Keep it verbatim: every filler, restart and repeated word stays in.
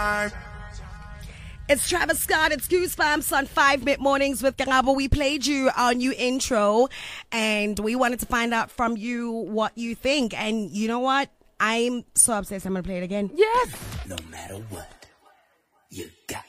It's Travis Scott. It's Goosebumps on five Mid Mornings with Karabo. We played you our new intro, and we wanted to find out from you what you think. And you know what? I'm so obsessed. I'm going to play it again. Yes. No matter what, you got